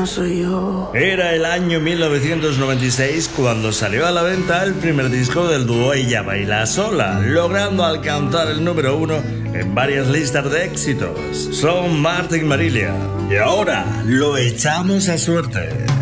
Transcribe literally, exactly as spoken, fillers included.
no soy yo. Era el año mil novecientos noventa y seis cuando salió a la venta el primer disco del dúo Ella Baila Sola, logrando alcanzar el número uno en varias listas de éxitos. Son Marta y Marilia. Y ahora lo echamos a suerte.